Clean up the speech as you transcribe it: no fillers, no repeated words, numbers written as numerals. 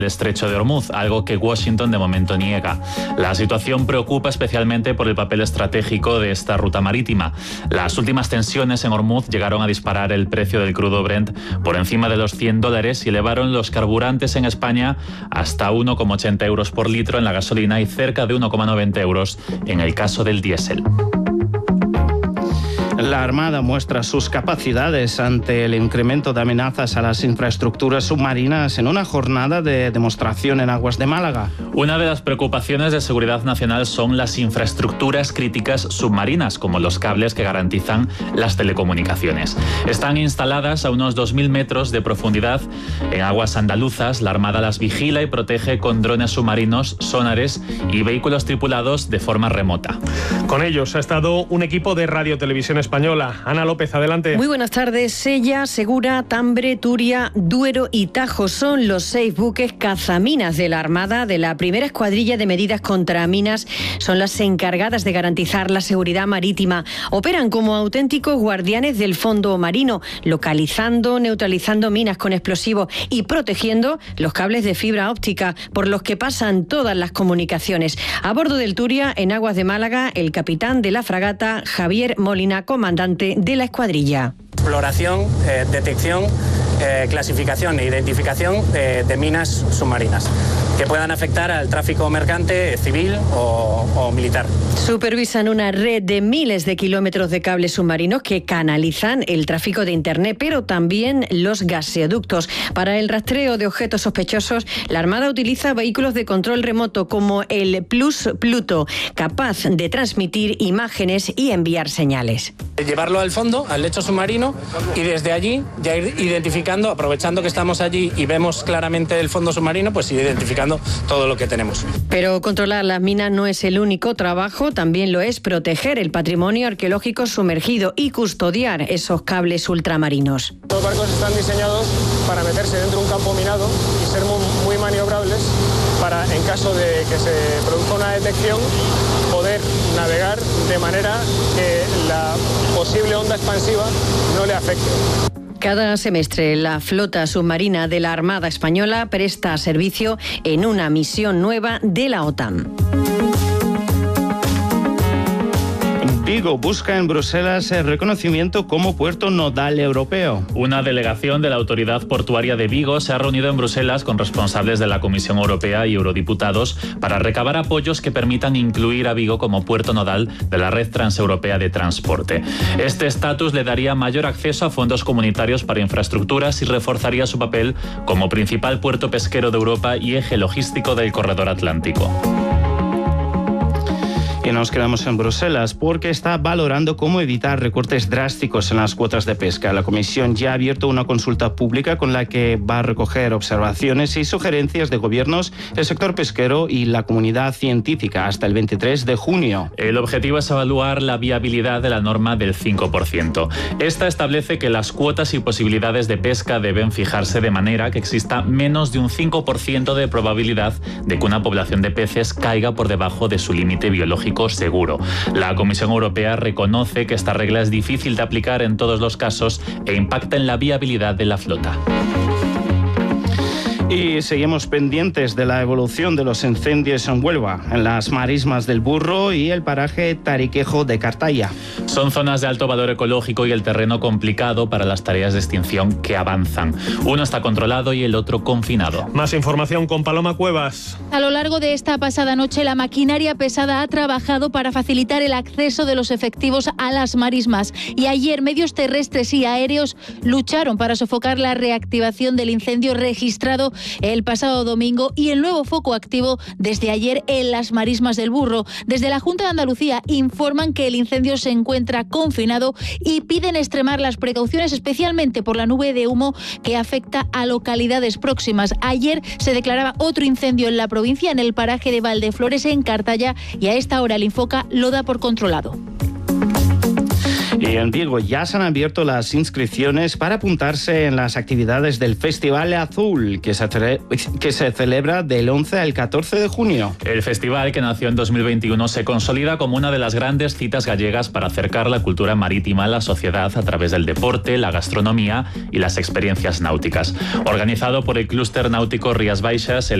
el estrecho de Hormuz, algo que Washington de momento niega. La situación preocupa especialmente por el papel estratégico de esta ruta marítima. Las últimas tensiones en Hormuz llegaron a disparar el precio del crudo Brent por encima de los $100 y elevaron los carburantes en España hasta 1,80 euros por litro en la gasolina y cerca de 1,90 euros en el caso del diésel. La Armada muestra sus capacidades ante el incremento de amenazas a las infraestructuras submarinas en una jornada de demostración en aguas de Málaga. Una de las preocupaciones de seguridad nacional son las infraestructuras críticas submarinas, como los cables que garantizan las telecomunicaciones. Están instaladas a unos 2.000 metros de profundidad en aguas andaluzas. La Armada las vigila y protege con drones submarinos, sonares y vehículos tripulados de forma remota. Con ellos ha estado un equipo de Radio Televisión Española. Ana López, adelante. Muy buenas tardes. Sella, Segura, Tambre, Turia, Duero y Tajo son los 6 buques cazaminas de la Armada de la primera escuadrilla de medidas contra minas. Son las encargadas de garantizar la seguridad marítima. Operan como auténticos guardianes del fondo marino, localizando, neutralizando minas con explosivos y protegiendo los cables de fibra óptica por los que pasan todas las comunicaciones. A bordo del Turia, en aguas de Málaga, el capitán de la fragata, Javier Molina, comandante de la escuadrilla. Exploración, detección, clasificación e identificación de minas submarinas que puedan afectar al tráfico mercante, civil o militar. Supervisan una red de miles de kilómetros de cables submarinos que canalizan el tráfico de Internet, pero también los gaseoductos. Para el rastreo de objetos sospechosos, la Armada utiliza vehículos de control remoto como el Plus Pluto, capaz de transmitir imágenes y enviar señales. Llevarlo al fondo, al lecho submarino, y desde allí ya ir identificando, aprovechando que estamos allí y vemos claramente el fondo submarino, pues ir identificando todo lo que tenemos. Pero controlar las minas no es el único trabajo, también lo es proteger el patrimonio arqueológico sumergido y custodiar esos cables ultramarinos. Los barcos están diseñados para meterse dentro de un campo minado y ser muy maniobrables para, en caso de que se produzca una detección, poder navegar de manera que la posible onda expansiva no le afecte. Cada semestre la flota submarina de la Armada Española presta servicio en una misión nueva de la OTAN. Vigo busca en Bruselas el reconocimiento como puerto nodal europeo. Una delegación de la Autoridad Portuaria de Vigo se ha reunido en Bruselas con responsables de la Comisión Europea y eurodiputados para recabar apoyos que permitan incluir a Vigo como puerto nodal de la red transeuropea de transporte. Este estatus le daría mayor acceso a fondos comunitarios para infraestructuras y reforzaría su papel como principal puerto pesquero de Europa y eje logístico del corredor atlántico. Y nos quedamos en Bruselas porque está valorando cómo evitar recortes drásticos en las cuotas de pesca. La Comisión ya ha abierto una consulta pública con la que va a recoger observaciones y sugerencias de gobiernos, el sector pesquero y la comunidad científica hasta el 23 de junio. El objetivo es evaluar la viabilidad de la norma del 5%. Esta establece que las cuotas y posibilidades de pesca deben fijarse de manera que exista menos de un 5% de probabilidad de que una población de peces caiga por debajo de su límite biológico seguro. La Comisión Europea reconoce que esta regla es difícil de aplicar en todos los casos e impacta en la viabilidad de la flota. Y seguimos pendientes de la evolución de los incendios en Huelva, en las marismas del Burro y el paraje Tariquejo de Cartaya. Son zonas de alto valor ecológico y el terreno complicado para las tareas de extinción que avanzan. Uno está controlado y el otro confinado. Más información con Paloma Cuevas. A lo largo de esta pasada noche, la maquinaria pesada ha trabajado para facilitar el acceso de los efectivos a las marismas. Y ayer, medios terrestres y aéreos lucharon para sofocar la reactivación del incendio registrado el pasado domingo y el nuevo foco activo desde ayer en las marismas del Burro. Desde la Junta de Andalucía informan que el incendio se encuentra confinado y piden extremar las precauciones, especialmente por la nube de humo que afecta a localidades próximas. Ayer se declaraba otro incendio en la provincia, en el paraje de Valdeflores, en Cartaya, y a esta hora el Infoca lo da por controlado. Y Y en Vigo ya se han abierto las inscripciones para apuntarse en las actividades del Festival Azul, que se celebra del 11 al 14 de junio. El festival, que nació en 2021, se consolida como una de las grandes citas gallegas para acercar la cultura marítima a la sociedad a través del deporte, la gastronomía y las experiencias náuticas. Organizado por el Clúster Náutico Rías Baixas,